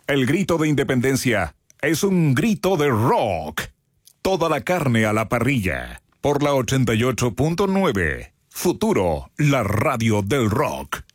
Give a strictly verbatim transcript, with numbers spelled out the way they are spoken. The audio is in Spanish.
El grito de independencia es un grito de rock. Toda la carne a la parrilla. Por la ochenta y ocho punto nueve. Futuro, la radio del rock.